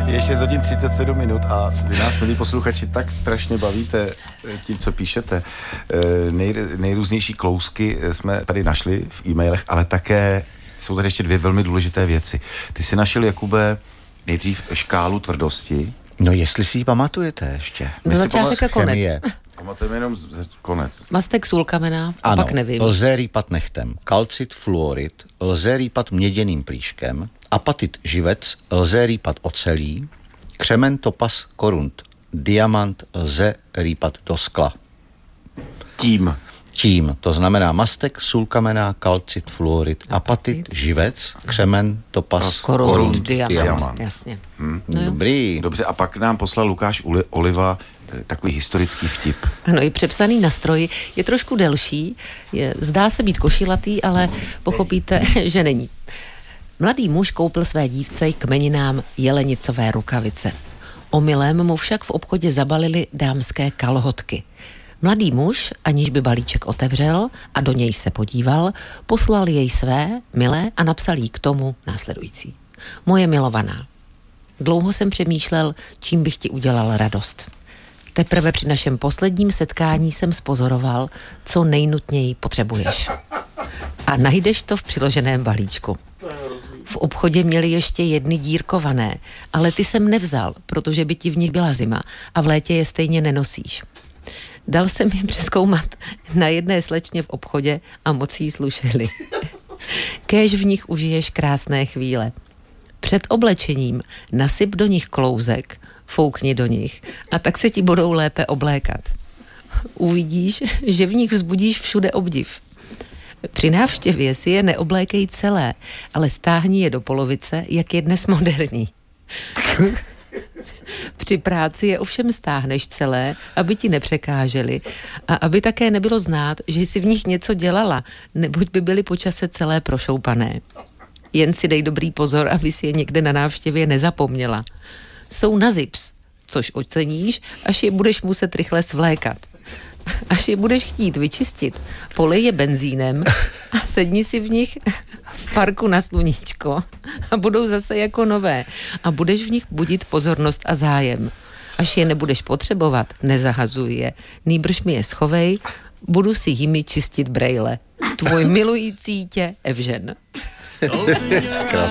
Je 6 hodin 37 minut a vy nás, milí posluchači, tak strašně bavíte tím, co píšete. Nejrůznější klousky jsme tady našli v e-mailech, ale také jsou tady ještě dvě velmi důležité věci. Ty jsi našel, Jakube, nejdřív škálu tvrdosti. No, jestli si ji pamatujete ještě. No, začátek a konec. Pamatujeme jenom konec. Mastek, sůl kamená, a pak nevím. Lze rýpat nechtem. Kalcit, fluorid, lze rýpat měděným plíškem. Apatit, živec, lze rýpat ocelí. Křemen, topas, korunt. Diamant lze rýpat do skla. Tím, to znamená mastek, sůl kamená, kalcit, fluorid, apatit, živec, křemen, topas, korunt, diamant. Jasně. No dobrý. Dobře, a pak nám poslal Lukáš Oliva takový historický vtip. Ano, i přepsaný na stroji je trošku delší, zdá se být košilatý, ale pochopíte, že není. Mladý muž koupil své dívce k jmeninám jelenicové rukavice. Omylem mu však v obchodě zabalili dámské kalhotky. Mladý muž, aniž by balíček otevřel a do něj se podíval, poslal jej své, milé, a napsal jí k tomu následující. Moje milovaná, dlouho jsem přemýšlel, čím bych ti udělal radost. Teprve při našem posledním setkání jsem spozoroval, co nejnutněji potřebuješ. A najdeš to v přiloženém balíčku. V obchodě měli ještě jedny dírkované, ale ty jsem nevzal, protože by ti v nich byla zima a v létě je stejně nenosíš. Dal jsem je přezkoumat na jedné slečně v obchodě a moc jí slušeli. Kéž v nich užiješ krásné chvíle. Před oblečením nasyp do nich klouzek, foukni do nich a tak se ti budou lépe oblékat. Uvidíš, že v nich vzbudíš všude obdiv. Při návštěvě si je neoblékej celé, ale stáhni je do polovice, jak je dnes moderní. Při práci je ovšem stáhneš celé, aby ti nepřekáželi a aby také nebylo znát, že jsi v nich něco dělala, neboť by byly po čase celé prošoupané. Jen si dej dobrý pozor, aby si je někde na návštěvě nezapomněla. Jsou na zips, což oceníš, až je budeš muset rychle svlékat. Až je budeš chtít vyčistit, polej je benzínem a sedni si v nich v parku na sluníčko a budou zase jako nové a budeš v nich budit pozornost a zájem. Až je nebudeš potřebovat, nezahazuj je, nýbrž mi je schovej, budu si jimi čistit brejle. Tvoj milující tě Evžen. Krásný.